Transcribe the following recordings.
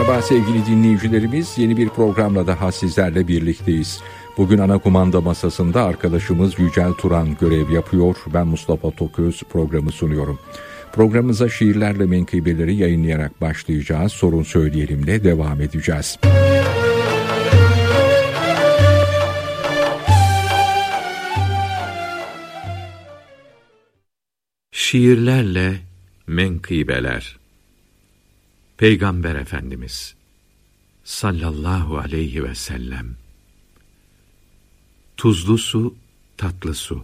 Merhaba sevgili dinleyicilerimiz, yeni bir programla daha sizlerle birlikteyiz. Bugün ana kumanda masasında arkadaşımız Yücel Turan görev yapıyor. Ben Mustafa Toköz programı sunuyorum. Programımıza şiirlerle menkıbeleri yayınlayarak başlayacağız. Sorun Söyleyelim'le devam edeceğiz. Şiirlerle menkıbeler. Peygamber Efendimiz sallallahu aleyhi ve sellem. Tuzlu su, tatlı su.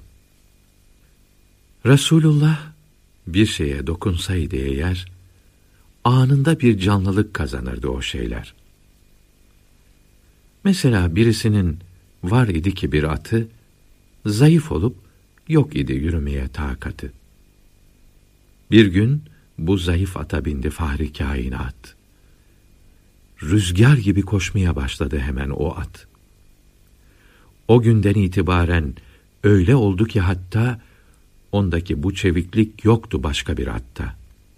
Resulullah bir şeye dokunsaydı eğer, anında bir canlılık kazanırdı o şeyler. Mesela birisinin var idi ki bir atı, zayıf olup yok idi yürümeye takatı. Bir gün bu zayıf ata bindi fahri kainat. Rüzgar gibi koşmaya başladı hemen o at. O günden itibaren öyle oldu ki hatta ondaki bu çeviklik yoktu başka bir atta.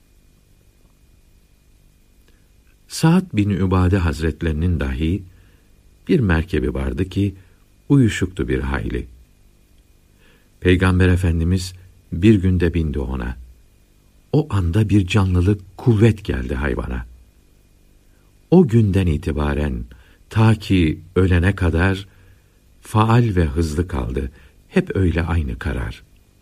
Sa'd bin Übade Hazretlerinin dahi bir merkebi vardı ki uyuşuktu bir hayli. Peygamber Efendimiz bir günde bindi ona. O anda bir canlılık, kuvvet geldi hayvana. O günden itibaren ta ki ölene kadar faal ve hızlı kaldı. Hep öyle aynı karar.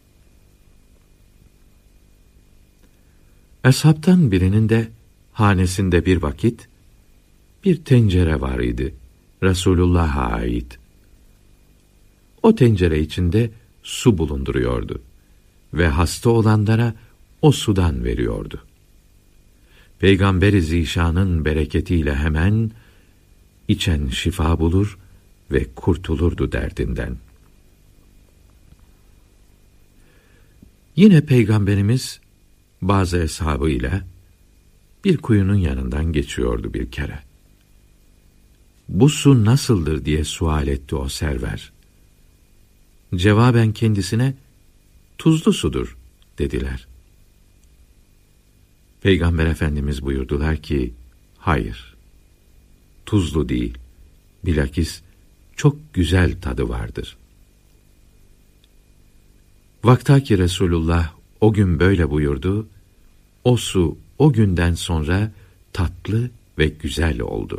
Eshabtan birinin de hanesinde bir vakit bir tencere var idi. Resulullah'a ait. O tencere içinde su bulunduruyordu ve hasta olanlara o sudan veriyordu. Peygamber-i Zişan'ın bereketiyle hemen içen şifa bulur ve kurtulurdu derdinden. Yine Peygamberimiz bazı eshabıyla bir kuyunun yanından geçiyordu bir kere. Bu su nasıldır diye sual etti o server. Cevaben kendisine tuzlu sudur dediler. Peygamber Efendimiz buyurdular ki, hayır, tuzlu değil, bilakis çok güzel tadı vardır. Vaktaki Resulullah o gün böyle buyurdu, o su o günden sonra tatlı ve güzel oldu.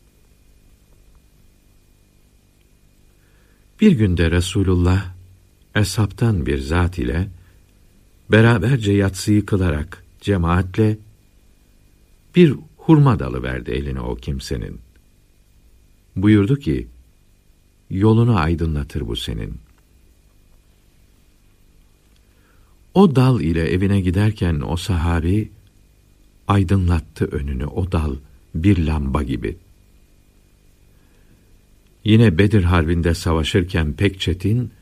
Bir günde Resulullah, eshabtan bir zat ile beraberce yatsıyı kılarak cemaatle bir hurma dalı verdi eline o kimsenin. Buyurdu ki, yolunu aydınlatır bu senin. O dal ile evine giderken o sahabi aydınlattı önünü, o dal bir lamba gibi. Yine Bedir Harbi'nde savaşırken pek çetin,